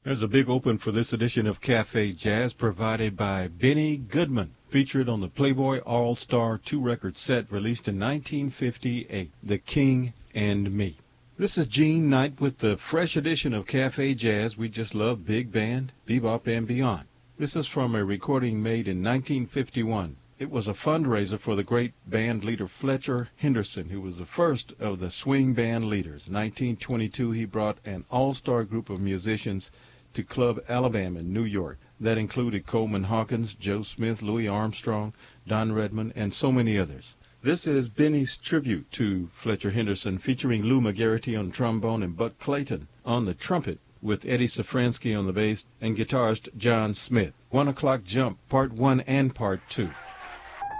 There's a big open for this edition of Cafe Jazz provided by Benny Goodman, featured on the Playboy All-Star 2-record set released in 1958, The King and Me. This is Gene Knight with the fresh edition of Cafe Jazz. We just love big band, bebop, and beyond. This is from a recording made in 1951. It was a fundraiser for the great band leader Fletcher Henderson, who was the first of the swing band leaders. In 1922, he brought an all-star group of musicians to Club Alabama in New York. That included Coleman Hawkins, Joe Smith, Louis Armstrong, Don Redman, and so many others. This is Benny's tribute to Fletcher Henderson, featuring Lou McGarity on trombone and Buck Clayton on the trumpet, with Eddie Safransky on the bass and guitarist John Smith. 1 O'Clock Jump, Part 1 and Part 2.